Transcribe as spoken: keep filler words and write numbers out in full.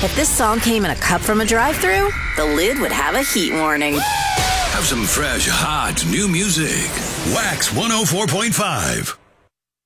If this song came in a cup from a drive-thru, the lid would have a heat warning. Have some fresh, hot, new music. Wax one oh four point five.